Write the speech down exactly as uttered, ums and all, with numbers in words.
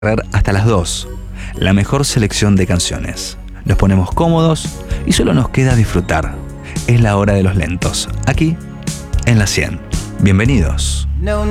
hasta las dos. La mejor selección de canciones. Nos ponemos cómodos y solo nos queda disfrutar. Es la hora de los lentos, aquí en la cien. Bienvenidos.